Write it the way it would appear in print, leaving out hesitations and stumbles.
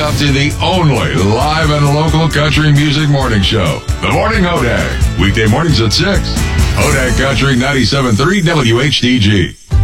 up to the only live and local country music morning show, The Morning Hodag. Weekday mornings at 6. Hodag Country 97.3 WHDG.